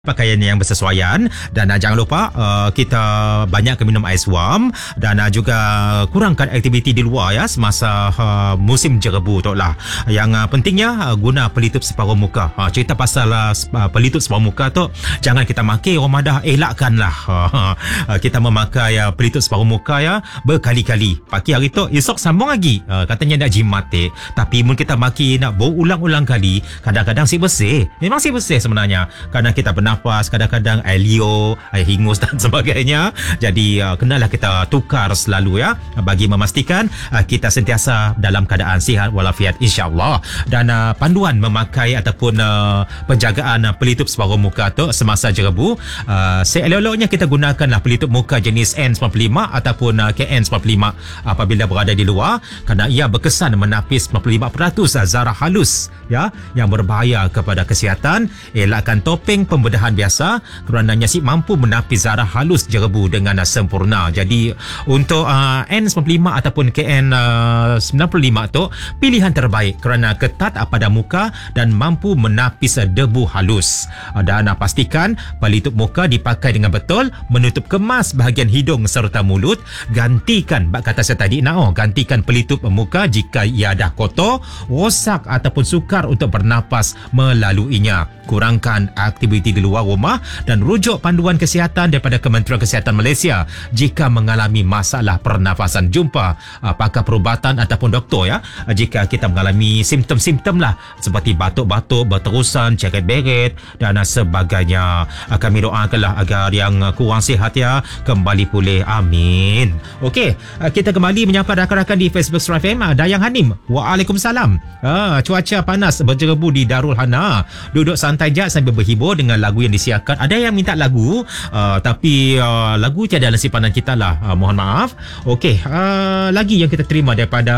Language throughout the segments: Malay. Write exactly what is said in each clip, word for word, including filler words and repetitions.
Pakaian yang bersesuaian dan uh, jangan lupa uh, kita banyakkan minum ais warm dan uh, juga kurangkan aktiviti di luar ya semasa uh, musim jerebu tu lah. Yang uh, pentingnya uh, guna pelitup separuh muka. Uh, cerita pasal uh, pelitup separuh muka tu jangan kita maki Ramadan, elakkanlah uh, uh, kita memakai uh, pelitup separuh muka ya berkali-kali. Pagi hari tu esok sambung lagi. Uh, katanya nak jimat eh. Tapi mun kita maki nak berulang-ulang kali, kadang-kadang si bersih. Memang si bersih sebenarnya. Kadang kita pernah nafas, kadang-kadang air liur, air hingus dan sebagainya. Jadi uh, kenalah kita tukar selalu ya bagi memastikan uh, kita sentiasa dalam keadaan sihat walafiat insya-Allah. Dan uh, panduan memakai ataupun uh, penjagaan uh, pelitup separuh muka tu semasa jerebu, uh, seelok-eloknya kita gunakanlah pelitup muka jenis N sembilan puluh lima ataupun uh, K N sembilan puluh lima apabila berada di luar, kerana ia berkesan menapis sembilan puluh lima peratus zarah halus ya yang berbahaya kepada kesihatan. Elakkan topeng pembedahan biasa kerana nyasip mampu menapis zarah halus jerebu dengan uh, sempurna. Jadi untuk uh, N sembilan puluh lima ataupun K N uh, sembilan puluh lima tu pilihan terbaik kerana ketat uh, pada muka dan mampu menapis uh, debu halus. Uh, dan uh, pastikan pelitup muka dipakai dengan betul, menutup kemas bahagian hidung serta mulut. Gantikan bak kata saya tadi nak oh, gantikan pelitup muka jika ia dah kotor, rosak ataupun sukar untuk bernapas melaluinya. Kurangkan aktiviti di luar rumah dan rujuk panduan kesihatan daripada Kementerian Kesihatan Malaysia jika mengalami masalah pernafasan. Jumpa uh, pakar perubatan ataupun doktor ya jika kita mengalami simptom-simptom lah seperti batuk-batuk berterusan, ceret-beret dan uh, sebagainya. Uh, kami doakanlah agar yang uh, kurang sihat ya kembali pulih, amin. Okey, uh, kita kembali menyapa rakan-rakan di Facebook Strive F M. uh, Dayang Hanim, waalaikumsalam. uh, cuaca panas berjerebu di Darul Hana, duduk santai je sambil berhibur dengan lagu yang disiarkan. Ada yang minta lagu uh, tapi uh, lagu tiada dalam simpanan kita lah, uh, mohon maaf. Okey, uh, lagi yang kita terima daripada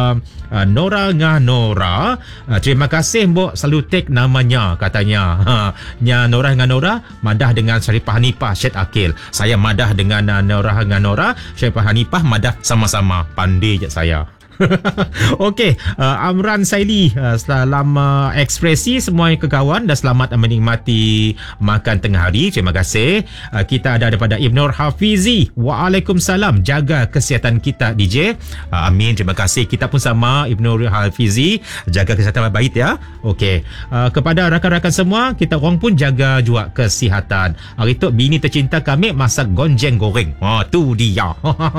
uh, Nora Ngah Nora. uh, terima kasih Mbok selalu take namanya katanya. uh, Nya Nora Ngah Nora madah dengan Syarifah Hanifah Syed Akil. Saya madah dengan uh, Nora Ngah Nora Syarifah Hanifah, madah sama-sama. Pandai je saya. Okey, uh, Amran Saili, uh, salam uh, ekspresi semua kekawan dan selamat menikmati makan tengah hari. Terima kasih. Uh, kita ada daripada Ibnur Hafizi. Waalaikumsalam. Jaga kesihatan kita D J. Uh, amin. Terima kasih. Kita pun sama Ibnur Hafizi, jaga kesihatan baik ya. Okey. Uh, kepada rakan-rakan semua, kita orang pun jaga juga kesihatan. Hari tu bini tercinta kami masak gonjeng goreng. Ha, tu dia.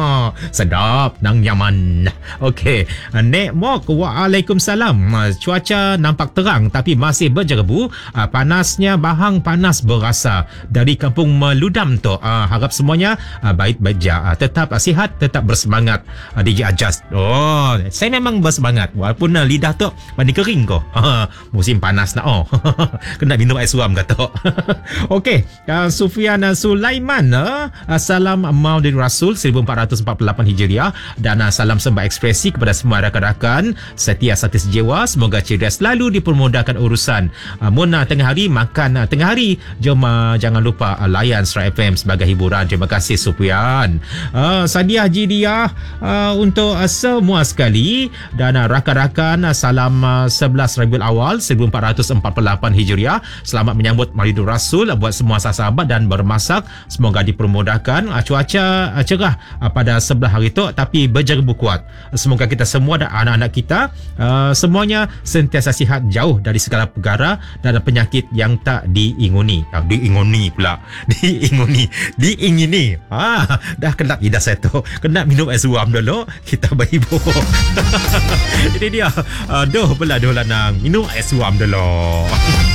Sedap nang nyaman. Okey. Okay. Nek Mok, waalaikumsalam. Cuaca nampak terang tapi masih berjerebu. Panasnya bahang panas berasa dari kampung Meludam tu. Harap semuanya baik-baik je. Tetap sihat, tetap bersemangat. D J Adjust. Oh, saya memang bersemangat walaupun lidah tu mandi kering kau. Musim panas nak oh. Kena minum air suam kata. Okey, Sufian Sulaiman. Salam Maulid Rasul seribu empat ratus empat puluh lapan Hijriah dan salam sembah ekspresi kepada semua rakan-rakan setia satu sejiwa. Semoga ceria selalu dipermudahkan urusan. Uh, Muna tengah hari makan uh, tengah hari. Jom uh, jangan lupa uh, layan Strive F M sebagai hiburan. Terima kasih Sufian. Uh, Sadiah Jidiah uh, untuk uh, semua sekali dan uh, rakan-rakan uh, salam uh, sebelas Rabiul Awal seribu empat ratus empat puluh lapan Hijriah. Selamat menyambut Maulidur Rasul uh, buat semua sahabat dan bermasak. Semoga dipermudahkan. Uh, cuaca uh, cerah uh, pada sebelah hari tu tapi berjerebu kuat. Semoga kita semua dan anak-anak kita uh, semuanya sentiasa sihat, jauh dari segala perkara dan penyakit yang tak diinguni. Uh, diinguni pula. Diinguni. Diingini. Ah, dah kelap lidah saya tu. Kena minum air suam dulu. Kita berhibur. Ini dia. Uh, doh pula doh lanang. Minum air suam dulu.